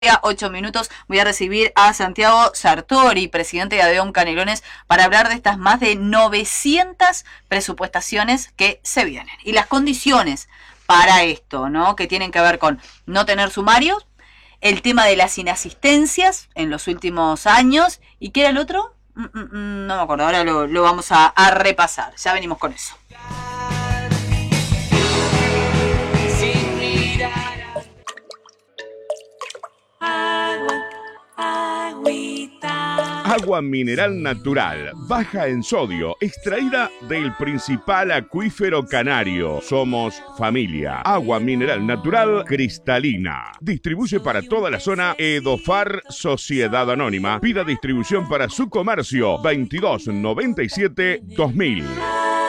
8 minutos voy a recibir a Santiago Sartori, presidente de ADEOM Canelones, para hablar de estas más de 900 presupuestaciones que se vienen y las condiciones para esto, ¿no? Que tienen que ver con no tener sumarios, el tema de las inasistencias en los últimos años y ¿qué era el otro? No me acuerdo, ahora lo vamos a repasar, ya venimos con eso. Agua mineral natural, baja en sodio, extraída del principal acuífero canario. Somos familia. Agua mineral natural cristalina. Distribuye para toda la zona Edofar Sociedad Anónima. Pida distribución para su comercio 2297-2000.